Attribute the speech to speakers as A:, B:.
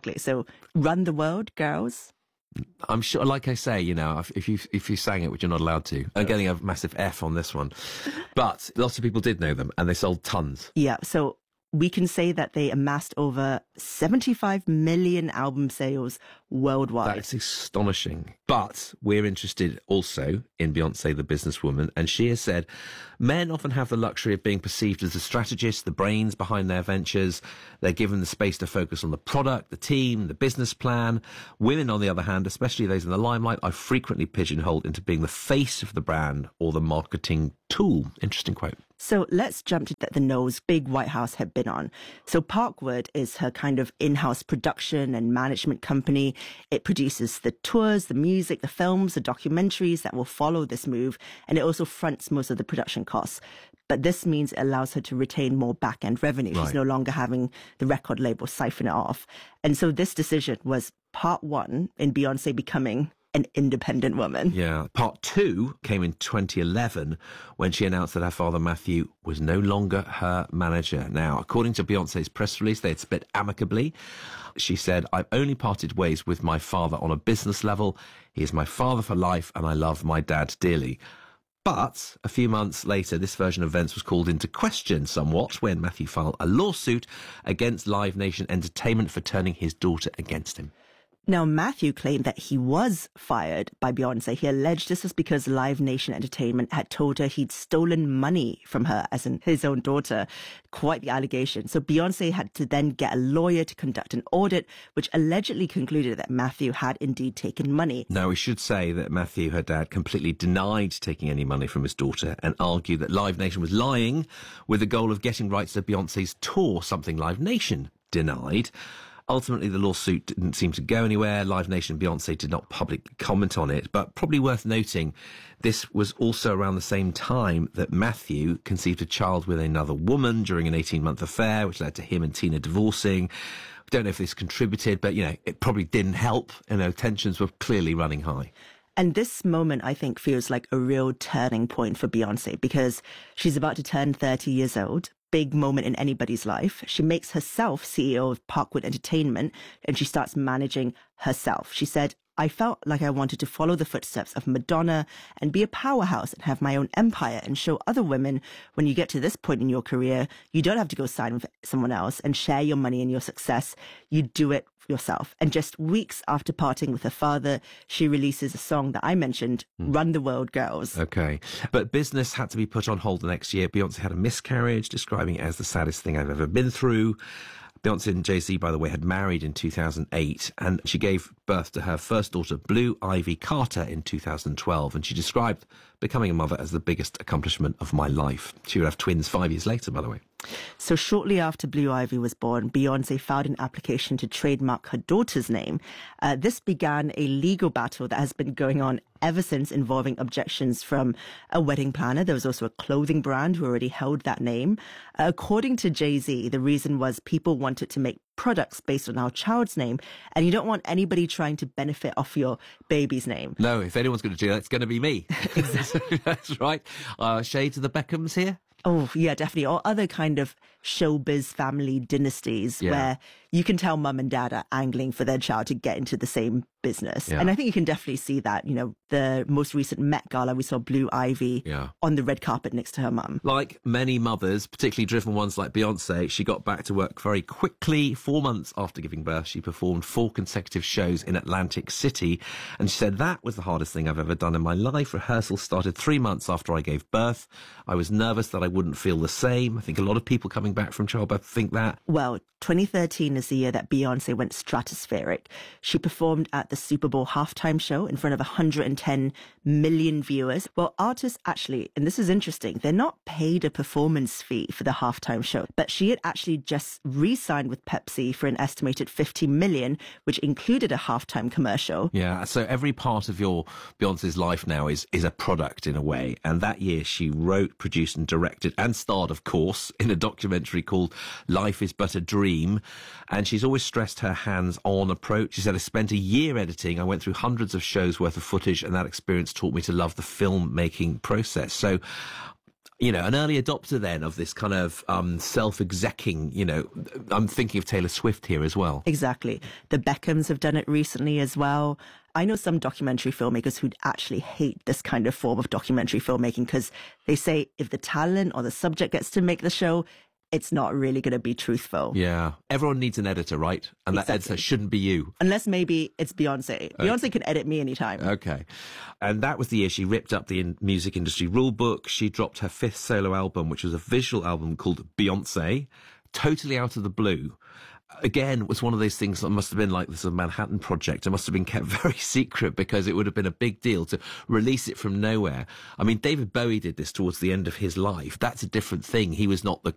A: exactly. So run the world, girls.
B: I'm sure, like I say, you know, if you sang it, which you're not allowed to, I'm getting a massive F on this one. But lots of people did know them, and they sold tons.
A: Yeah, so we can say that they amassed over 75 million album sales worldwide.
B: That's astonishing. But we're interested also in Beyoncé, the businesswoman, and she has said men often have the luxury of being perceived as the strategists, the brains behind their ventures. They're given the space to focus on the product, the team, the business plan. Women, on the other hand, especially those in the limelight, are frequently pigeonholed into being the face of the brand or the marketing tool. Interesting quote.
A: So let's jump to the nose big White House had been on. So Parkwood is her kind of in-house production and management company. It produces the tours, the music, the films, the documentaries that will follow this move. And it also fronts most of the production costs. But this means it allows her to retain more back-end revenue.
B: Right.
A: She's no longer having the record label siphon it off. And so this decision was part one in Beyoncé becoming an independent woman.
B: Yeah. Part two came in 2011 when she announced that her father, Matthew, was no longer her manager. Now, according to Beyoncé's press release, they had split amicably. She said, "I've only parted ways with my father on a business level. He is my father for life, and I love my dad dearly." But a few months later, this version of events was called into question somewhat when Matthew filed a lawsuit against Live Nation Entertainment for turning his daughter against him.
A: Now, Matthew claimed that he was fired by Beyoncé. He alleged this was because Live Nation Entertainment had told her he'd stolen money from her, as in his own daughter. Quite the allegation. So Beyoncé had to then get a lawyer to conduct an audit, which allegedly concluded that Matthew had indeed taken money.
B: Now, we should say that Matthew, her dad, completely denied taking any money from his daughter and argued that Live Nation was lying with the goal of getting rights to Beyoncé's tour, something Live Nation denied. Ultimately, the lawsuit didn't seem to go anywhere. Live Nation and Beyoncé did not publicly comment on it, but probably worth noting, this was also around the same time that Matthew conceived a child with another woman during an 18-month affair, which led to him and Tina divorcing. We don't know if this contributed, but, you know, it probably didn't help. You know, tensions were clearly running high.
A: And this moment, I think, feels like a real turning point for Beyoncé because she's about to turn 30 years old. Big moment in anybody's life. She makes herself CEO of Parkwood Entertainment and she starts managing herself. She said, "I felt like I wanted to follow the footsteps of Madonna and be a powerhouse and have my own empire and show other women when you get to this point in your career, you don't have to go sign with someone else and share your money and your success. You do it yourself." And just weeks after parting with her father, she releases a song that I mentioned, Run the World, Girls.
B: Okay. But business had to be put on hold the next year. Beyoncé had a miscarriage, describing it as the saddest thing I've ever been through. Beyoncé and Jay-Z, by the way, had married in 2008, and she gave birth to her first daughter, Blue Ivy Carter, in 2012, and she described becoming a mother as the biggest accomplishment of my life. She would have twins 5 years later, by the way.
A: So shortly after Blue Ivy was born, Beyoncé filed an application to trademark her daughter's name. This began a legal battle that has been going on ever since, involving objections from a wedding planner. There was also a clothing brand who already held that name. According to Jay-Z, the reason was people wanted to make products based on our child's name, and you don't want anybody trying to benefit off your baby's name.
B: No, if anyone's going to do that, it's going to be me. Exactly. That's right. Shades of the Beckhams here.
A: Oh, yeah, definitely. Or other kind of showbiz family dynasties where you can tell mum and dad are angling for their child to get into the same business. Yeah. And I think you can definitely see that, you know, the most recent Met Gala, we saw Blue Ivy on the red carpet next to her mum.
B: Like many mothers, particularly driven ones like Beyoncé, she got back to work very quickly. 4 months after giving birth, she performed 4 consecutive shows in Atlantic City. And she said, "That was the hardest thing I've ever done in my life. Rehearsal started 3 months after I gave birth. I was nervous that I wouldn't feel the same." I think a lot of people coming back from childbirth think that.
A: Well, 2013 is the year that Beyoncé went stratospheric. She performed at the Super Bowl halftime show in front of 110 million viewers. Well, artists actually, and this is interesting, they're not paid a performance fee for the halftime show, but she had actually just re-signed with Pepsi for an estimated 50 million, which included a halftime commercial.
B: Yeah, so every part of your Beyoncé's life now is a product in a way. And that year she wrote, produced and directed and starred, of course, in a documentary called Life is But a Dream. And she's always stressed her hands-on approach. She said, "I spent a year editing. I went through hundreds of shows worth of footage, and that experience taught me to love the filmmaking process." So, an early adopter then of this kind of self-execing, I'm thinking of Taylor Swift here as well.
A: Exactly. The Beckhams have done it recently as well. I know some documentary filmmakers who actually hate this kind of form of documentary filmmaking because they say if the talent or the subject gets to make the show, it's not really going to be truthful.
B: Yeah. Everyone needs an editor, right? And that editor shouldn't be you.
A: Unless maybe it's Beyonce. Beyonce can edit me anytime.
B: Okay. And that was the year she ripped up the music industry rule book. She dropped her 5th solo album, which was a visual album called Beyonce, totally out of the blue. Again, it was one of those things that must have been like this Manhattan Project. It must have been kept very secret because it would have been a big deal to release it from nowhere. I mean, David Bowie did this towards the end of his life. That's a different thing. He was not the